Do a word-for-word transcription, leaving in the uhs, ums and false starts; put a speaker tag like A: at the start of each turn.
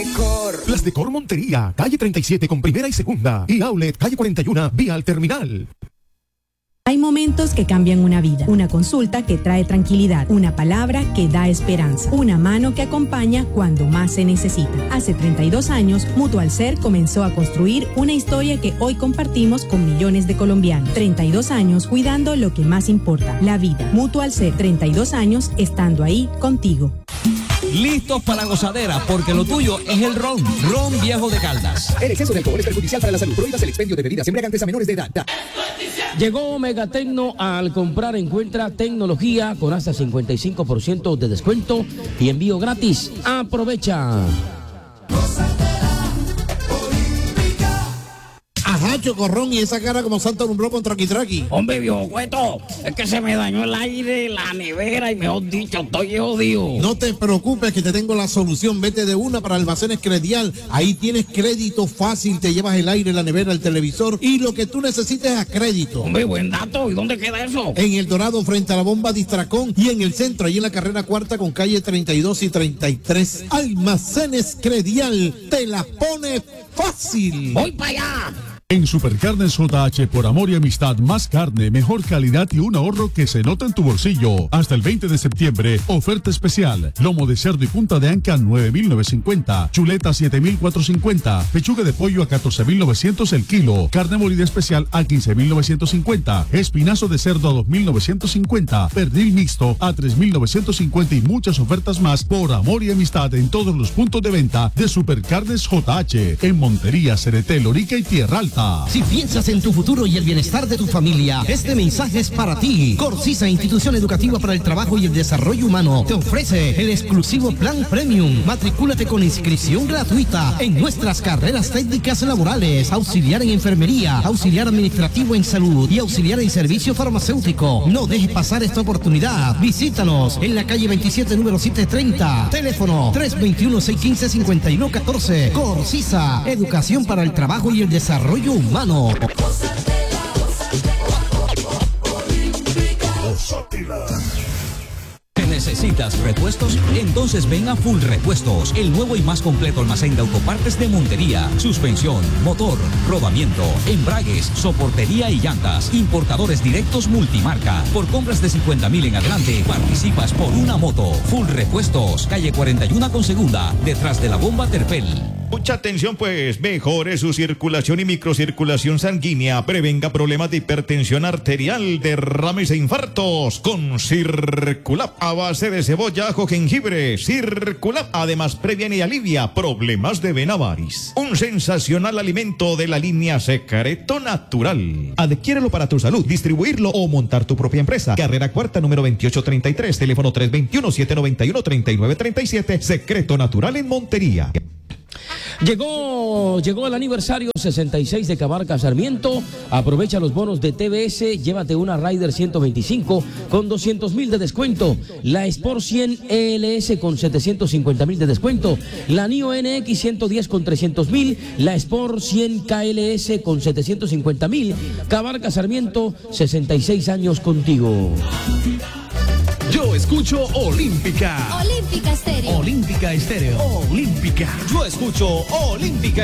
A: Las Decor Montería, calle treinta y siete con primera y segunda. Y Outlet, calle cuarenta y uno, vía al terminal.
B: Hay momentos que cambian una vida, una consulta que trae tranquilidad, una palabra que da esperanza, una mano que acompaña cuando más se necesita. Hace treinta y dos años, Mutualser comenzó a construir una historia que hoy compartimos con millones de colombianos. treinta y dos años cuidando lo que más importa, la vida. Mutualser, treinta y dos años estando ahí contigo.
C: Listos para la gozadera, porque lo tuyo es el ron. Ron Viejo de Caldas.
D: El exceso de alcohol es perjudicial para la salud. Prohíbas el expendio de bebidas embriagantes a menores de edad.
E: Llegó Megatecno. Al comprar encuentra tecnología con hasta cincuenta y cinco por ciento de descuento y envío gratis. Aprovecha.
F: Ajá, Chocorrón, y esa cara como Santa Lumbró con Traqui Traqui.
G: Hombre, viejo cueto, es que se me dañó el aire, la nevera y mejor dicho, estoy jodido.
F: No te preocupes que te tengo la solución. Vete de una para Almacenes Credial. Ahí tienes crédito fácil, te llevas el aire, la nevera, el televisor y lo que tú necesites a crédito.
G: Hombre, buen dato. ¿Y dónde queda eso?
F: En El Dorado, frente a la bomba Distracón, y en el centro, ahí en la carrera cuarta con calle treinta y dos y treinta y tres. Almacenes Credial, te la pone fácil.
G: ¡Voy para allá!
H: En Supercarnes J H, por amor y amistad, más carne, mejor calidad y un ahorro que se nota en tu bolsillo. Hasta el veinte de septiembre, oferta especial. Lomo de cerdo y punta de anca, nueve mil novecientos cincuenta. Chuleta, siete mil cuatrocientos cincuenta. Pechuga de pollo a catorce mil novecientos el kilo. Carne molida especial a quince mil novecientos cincuenta. Espinazo de cerdo a dos mil novecientos cincuenta. Pernil mixto a tres mil novecientos cincuenta y muchas ofertas más por amor y amistad en todos los puntos de venta de Supercarnes J H. En Montería, Cereté, Lorica y Tierra Alta.
I: Si piensas en tu futuro y el bienestar de tu familia, este mensaje es para ti. Corsisa, institución educativa para el trabajo y el desarrollo humano, te ofrece el exclusivo Plan Premium. Matricúlate con inscripción gratuita en nuestras carreras técnicas laborales, auxiliar en enfermería, auxiliar administrativo en salud y auxiliar en servicio farmacéutico. No dejes pasar esta oportunidad. Visítanos en la calle veintisiete, número setecientos treinta. Teléfono tres dos uno, seis uno cinco, cinco uno uno cuatro. Corsisa, educación para el trabajo y el desarrollo humano.
C: ¿Necesitas repuestos? Entonces ven a Full Repuestos, el nuevo y más completo almacén de autopartes de Montería. Suspensión, motor, rodamiento, embragues, soportería y llantas. Importadores directos multimarca. Por compras de cincuenta mil en adelante, participas por una moto. Full Repuestos, calle cuarenta y uno con segunda, detrás de la bomba Terpel.
J: Mucha atención pues, mejore su circulación y microcirculación sanguínea, prevenga problemas de hipertensión arterial, derrames e infartos con Circulap a base de cebolla, ajo, jengibre. Circulap además previene y alivia problemas de vena varis. Un sensacional alimento de la línea Secreto Natural. Adquiérelo para tu salud, distribuirlo o montar tu propia empresa. Carrera cuarta, número veintiocho treinta y tres, teléfono tres dos uno, siete nueve uno, tres nueve tres siete. Secreto Natural en Montería.
E: Llegó, llegó el aniversario sesenta y seis de Cabarca Sarmiento. Aprovecha los bonos de T V S. Llévate una Rider ciento veinticinco con doscientos mil de descuento. La Sport cien E L S con setecientos cincuenta mil de descuento. La Nio N X ciento diez con trescientos mil. La Sport cien K L S con setecientos cincuenta mil. Cabarca Sarmiento, sesenta y seis años contigo.
K: Yo escucho Olímpica.
L: Olímpica Estéreo.
K: Olímpica Estéreo. Olímpica.
C: Yo escucho Olímpica